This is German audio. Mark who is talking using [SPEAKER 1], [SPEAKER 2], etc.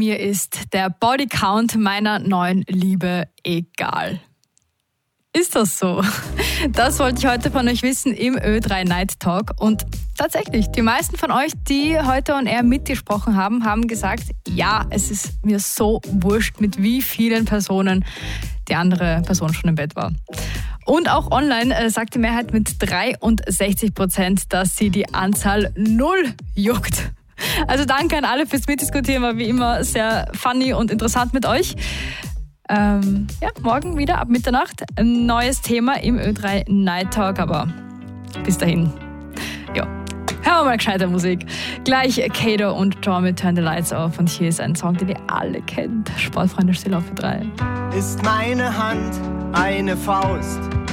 [SPEAKER 1] mir ist der Bodycount meiner neuen Liebe egal. Ist das so? Das wollte ich heute von euch wissen im Ö3 Night Talk. Und tatsächlich, die meisten von euch, die heute on air mitgesprochen haben, haben gesagt, ja, es ist mir so wurscht, mit wie vielen Personen die andere Person schon im Bett war. Und auch online sagt die Mehrheit mit 63%, dass sie die Anzahl 0 juckt. Also danke an alle fürs Mitdiskutieren, war wie immer sehr funny und interessant mit euch. Morgen wieder ab Mitternacht ein neues Thema im Ö3 Night Talk, aber bis dahin, hören wir mal gescheite Musik. Gleich Kato und John mit Turn the Lights Off und hier ist ein Song, den ihr alle kennt. Sportfreunde, still auf Ö3.
[SPEAKER 2] Ist meine Hand eine Faust,